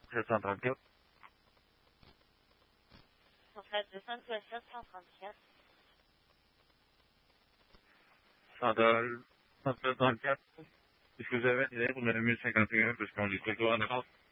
734. Centrale de Sainte-Ouest 734. Centrale 734. Est-ce que vous avez un délai pour le 1051 parce qu'on est plutôt en avance?